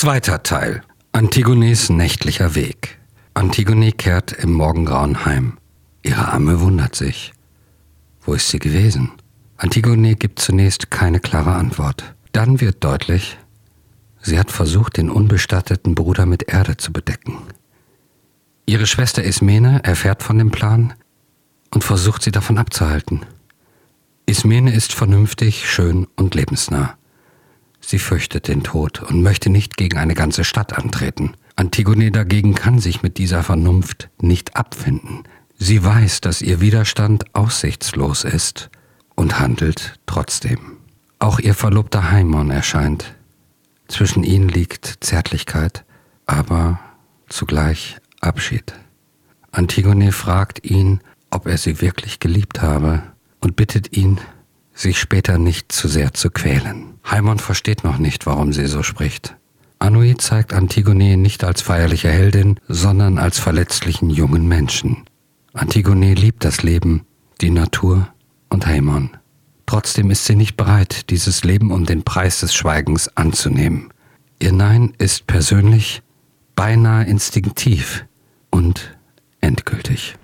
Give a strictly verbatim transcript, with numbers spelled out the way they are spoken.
Zweiter Teil. Antigones nächtlicher Weg. Antigone kehrt im Morgengrauen heim. Ihre Amme wundert sich. Wo ist sie gewesen? Antigone gibt zunächst keine klare Antwort. Dann wird deutlich, sie hat versucht, den unbestatteten Bruder mit Erde zu bedecken. Ihre Schwester Ismene erfährt von dem Plan und versucht, sie davon abzuhalten. Ismene ist vernünftig, schön und lebensnah. Sie fürchtet den Tod und möchte nicht gegen eine ganze Stadt antreten. Antigone dagegen kann sich mit dieser Vernunft nicht abfinden. Sie weiß, dass ihr Widerstand aussichtslos ist und handelt trotzdem. Auch ihr Verlobter Haimon erscheint. Zwischen ihnen liegt Zärtlichkeit, aber zugleich Abschied. Antigone fragt ihn, ob er sie wirklich geliebt habe und bittet ihn, sich später nicht zu sehr zu quälen. Haimon versteht noch nicht, warum sie so spricht. Anui zeigt Antigone nicht als feierliche Heldin, sondern als verletzlichen jungen Menschen. Antigone liebt das Leben, die Natur und Haimon. Trotzdem ist sie nicht bereit, dieses Leben um den Preis des Schweigens anzunehmen. Ihr Nein ist persönlich, beinahe instinktiv und endgültig.